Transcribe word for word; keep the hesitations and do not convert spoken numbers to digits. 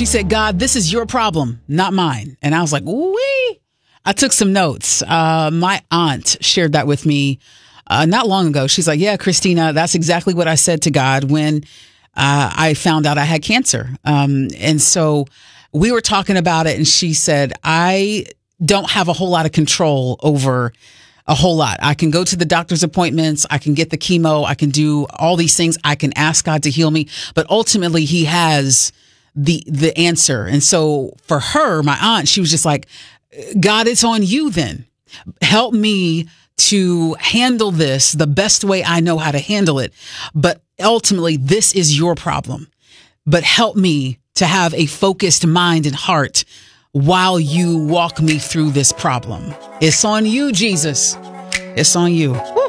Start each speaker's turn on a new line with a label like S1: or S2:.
S1: She said, God, this is your problem, not mine. And I was like, wee. I took some notes. Uh, my aunt shared that with me uh, not long ago. She's like, yeah, Christina, that's exactly what I said to God when uh, I found out I had cancer. Um, and so we were talking about it, and she said, I don't have a whole lot of control over a whole lot. I can go to the doctor's appointments. I can get the chemo. I can do all these things. I can ask God to heal me. But ultimately, he has the the answer. And so for her, my aunt, she was just like, God, it's on you then. Help me to handle this the best way I know how to handle it. But ultimately, this is your problem. But help me to have a focused mind and heart while you walk me through this problem. It's on you, Jesus. It's on you. Woo.